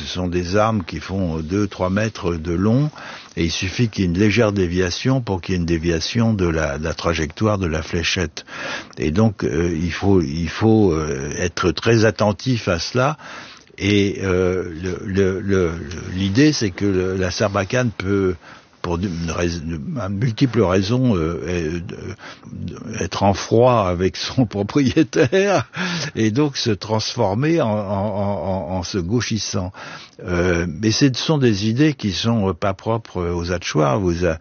ce sont des armes qui font 2-3 mètres de long, et il suffit qu'il y ait une légère déviation pour qu'il y ait une déviation de la trajectoire de la fléchette. Et donc il faut être très attentif à cela. Et l'idée, c'est que la Sarbacane peut, pour multiples raisons, être en froid avec son propriétaire et donc se transformer en se gauchissant. Mais ce sont des idées qui sont pas propres aux Hatchoirs.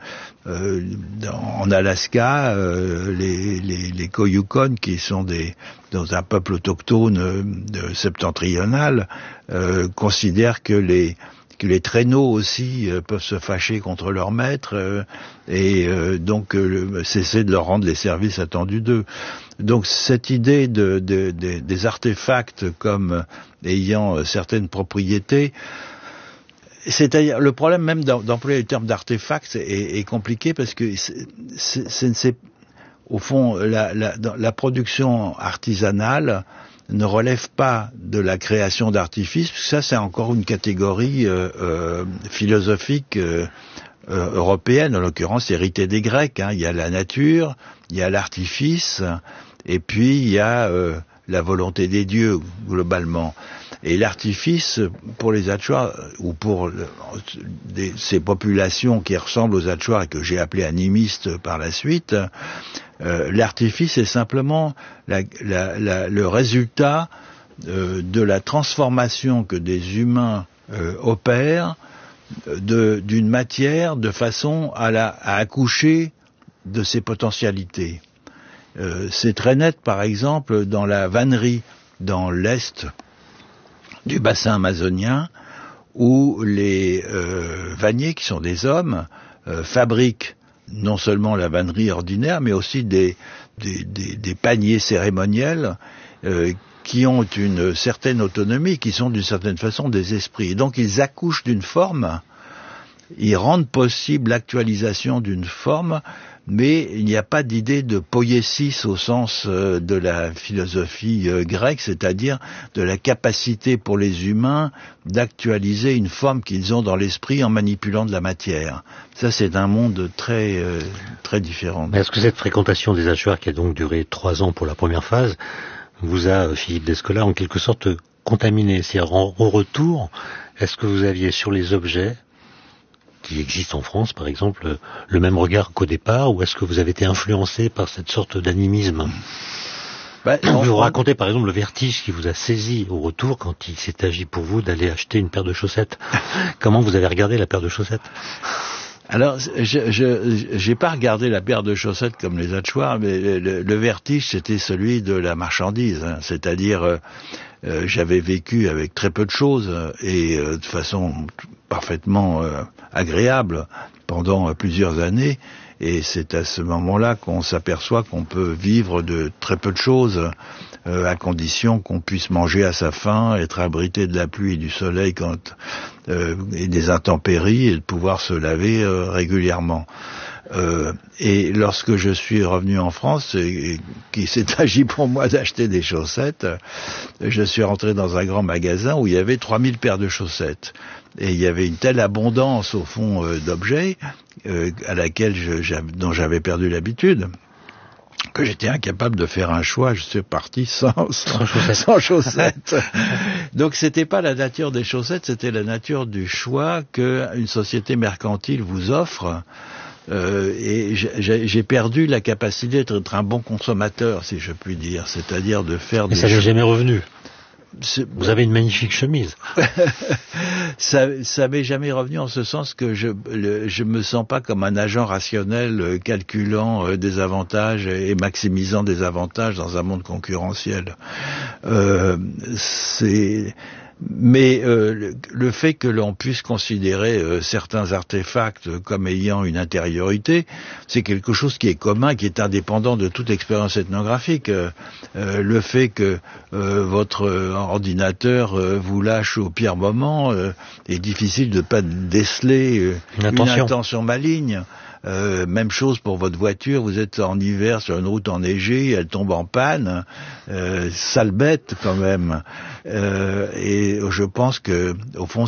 En Alaska, les Koyukon, qui sont dans un peuple autochtone septentrional, considèrent que les traîneaux aussi peuvent se fâcher contre leur maître et donc cesser de leur rendre les services attendus d'eux. Donc cette idée des artefacts comme ayant certaines propriétés, c'est-à-dire le problème même d'employer le terme d'artefact est compliqué parce que c'est au fond la production artisanale ne relève pas de la création d'artifices, parce que ça c'est encore une catégorie philosophique européenne, en l'occurrence héritée des Grecs. Il y a la nature, il y a l'artifice, et puis il y a la volonté des dieux globalement. Et l'artifice, pour les Hatchoirs, ou pour ces populations qui ressemblent aux Hatchoirs et que j'ai appelées animistes par la suite, l'artifice est simplement le résultat de la transformation que des humains opèrent d'une matière de façon à accoucher de ses potentialités. C'est très net, par exemple, dans la vannerie, dans l'est du bassin amazonien, où les vanniers, qui sont des hommes, fabriquent non seulement la vannerie ordinaire, mais aussi des paniers cérémoniels qui ont une certaine autonomie, qui sont d'une certaine façon des esprits. Et donc ils accouchent d'une forme, ils rendent possible l'actualisation d'une forme, mais il n'y a pas d'idée de poiesis au sens de la philosophie grecque, c'est-à-dire de la capacité pour les humains d'actualiser une forme qu'ils ont dans l'esprit en manipulant de la matière. Ça, c'est un monde très différent. Mais est-ce que cette fréquentation des Hatchoirs, qui a donc duré 3 ans pour la première phase, vous a, Philippe Descola, en quelque sorte contaminé? C'est-à-dire, au retour, est-ce que vous aviez sur les objets qui existent en France, par exemple, le même regard qu'au départ, ou est-ce que vous avez été influencé par cette sorte d'animisme? Vous racontez par exemple le vertige qui vous a saisi au retour quand il s'est agi pour vous d'aller acheter une paire de chaussettes. Comment vous avez regardé la paire de chaussettes? Alors, j'ai pas regardé la paire de chaussettes comme les Hatchoirs, mais le vertige, c'était celui de la marchandise, c'est-à-dire j'avais vécu avec très peu de choses et de façon parfaitement agréable pendant plusieurs années, et c'est à ce moment-là qu'on s'aperçoit qu'on peut vivre de très peu de choses à condition qu'on puisse manger à sa faim, être abrité de la pluie et du soleil et des intempéries, et de pouvoir se laver régulièrement. Et lorsque je suis revenu en France, et qu'il s'est agi pour moi d'acheter des chaussettes, je suis rentré dans un grand magasin où il y avait 3000 paires de chaussettes. Et il y avait une telle abondance, au fond, d'objets, à laquelle dont j'avais perdu l'habitude, que j'étais incapable de faire un choix. Je suis parti sans chaussettes. Donc c'était pas la nature des chaussettes, c'était la nature du choix qu'une société mercantile vous offre. Et j'ai perdu la capacité d'être un bon consommateur, si je puis dire, c'est-à-dire de faire des choix. Et ça n'est jamais revenu. Vous avez une magnifique chemise. Ça m'est jamais revenu en ce sens que je me sens pas comme un agent rationnel calculant des avantages et maximisant des avantages dans un monde concurrentiel. Mais le fait que l'on puisse considérer certains artefacts comme ayant une intériorité, c'est quelque chose qui est commun, qui est indépendant de toute expérience ethnographique. Le fait que votre ordinateur vous lâche au pire moment est difficile de ne pas déceler une intention maligne. Même chose pour votre voiture, vous êtes en hiver sur une route enneigée, elle tombe en panne, sale bête quand même. Et je pense que, au fond,